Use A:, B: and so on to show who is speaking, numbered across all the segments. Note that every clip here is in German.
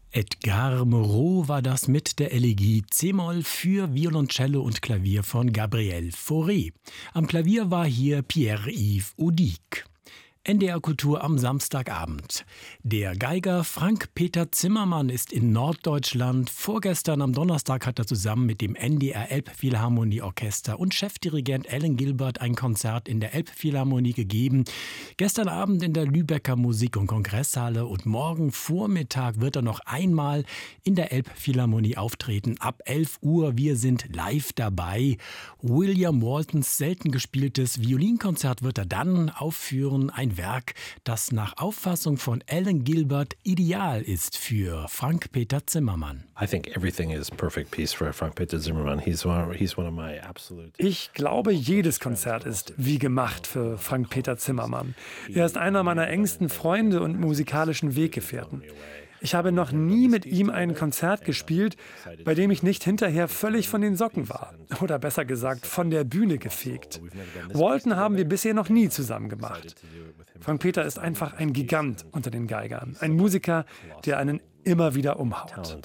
A: Edgar Moreau war das mit der Elegie C-Moll für Violoncello und Klavier von Gabriel Fauré. Am Klavier war hier Pierre-Yves Audique. NDR Kultur am Samstagabend. Der Geiger Frank-Peter Zimmermann ist in Norddeutschland. Vorgestern am Donnerstag hat er zusammen mit dem NDR Elbphilharmonieorchester und Chefdirigent Alan Gilbert ein Konzert in der Elbphilharmonie gegeben. Gestern Abend in der Lübecker Musik- und Kongresshalle und morgen Vormittag wird er noch einmal in der Elbphilharmonie auftreten. Ab 11 Uhr. Wir sind live dabei. William Waltons selten gespieltes Violinkonzert wird er dann aufführen. Ein Werk, das nach Auffassung von Alan Gilbert ideal ist für Frank-Peter Zimmermann.
B: Ich glaube, jedes Konzert ist wie gemacht für Frank-Peter Zimmermann. Er ist einer meiner engsten Freunde und musikalischen Weggefährten. Ich habe noch nie mit ihm ein Konzert gespielt, bei dem ich nicht hinterher völlig von den Socken war. Oder besser gesagt, von der Bühne gefegt. Walton haben wir bisher noch nie zusammen gemacht. Frank-Peter ist einfach ein Gigant unter den Geigern. Ein Musiker, der einen immer wieder umhaut.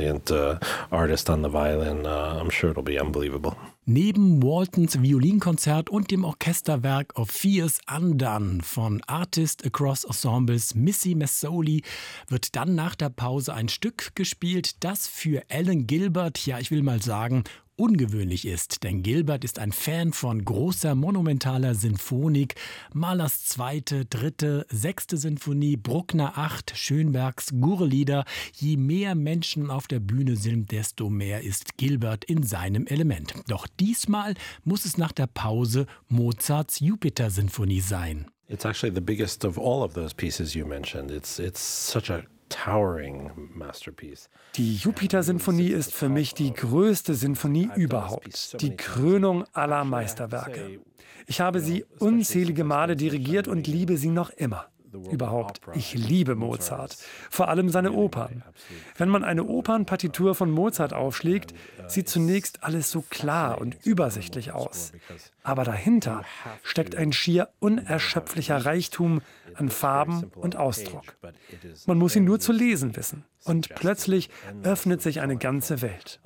A: Neben Waltons Violinkonzert und dem Orchesterwerk Of Fears Undone von Artist Across Ensembles Missy Messoli wird dann nach der Pause ein Stück gespielt, das für Alan Gilbert, ja ich will mal sagen, ungewöhnlich ist, denn Gilbert ist ein Fan von großer monumentaler Sinfonik, Mahlers 2., 3., 6. Sinfonie, Bruckner 8, Schönbergs Gurrelieder. Je mehr Menschen auf der Bühne sind, desto mehr ist Gilbert in seinem Element. Doch diesmal muss es nach der Pause Mozarts Jupiter-Sinfonie sein.
C: It's actually the biggest of all of those pieces you mentioned. It's such a towering masterpiece.
B: Die Jupiter-Sinfonie ist für mich die größte Sinfonie überhaupt, die Krönung aller Meisterwerke. Ich habe sie unzählige Male dirigiert und liebe sie noch immer. Überhaupt, ich liebe Mozart, vor allem seine Opern. Wenn man eine Opernpartitur von Mozart aufschlägt, sieht zunächst alles so klar und übersichtlich aus. Aber dahinter steckt ein schier unerschöpflicher Reichtum an Farben und Ausdruck. Man muss ihn nur zu lesen wissen. Und plötzlich öffnet sich eine ganze Welt.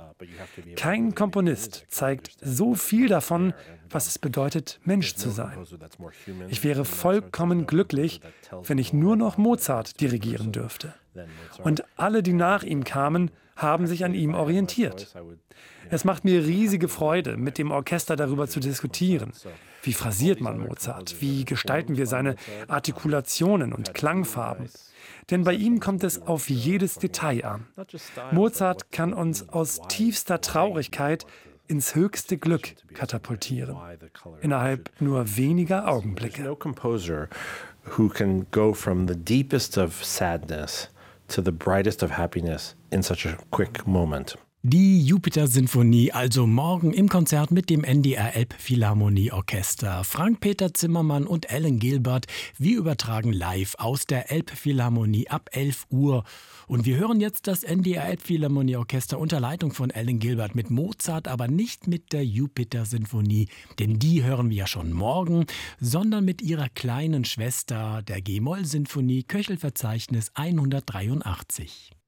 B: Kein Komponist zeigt so viel davon, was es bedeutet, Mensch zu sein. Ich wäre vollkommen glücklich, wenn ich nur noch Mozart dirigieren dürfte. Und alle, die nach ihm kamen, haben sich an ihm orientiert. Es macht mir riesige Freude, mit dem Orchester darüber zu diskutieren. Wie phrasiert man Mozart? Wie gestalten wir seine Artikulationen und Klangfarben? Denn bei ihm kommt es auf jedes Detail an. Mozart kann uns aus tiefster Traurigkeit ins höchste Glück katapultieren. Innerhalb nur weniger Augenblicke.
C: No composer who can go from the deepest of sadness to the brightest of happiness in such a quick moment.
A: Die Jupiter-Sinfonie also morgen im Konzert mit dem NDR Elbphilharmonieorchester. Frank-Peter Zimmermann und Alan Gilbert. Wir übertragen live aus der Elbphilharmonie ab 11 Uhr. Und wir hören jetzt das NDR Elbphilharmonieorchester unter Leitung von Alan Gilbert mit Mozart, aber nicht mit der Jupiter-Sinfonie, denn die hören wir ja schon morgen, sondern mit ihrer kleinen Schwester, der G-Moll-Sinfonie, Köchelverzeichnis 183.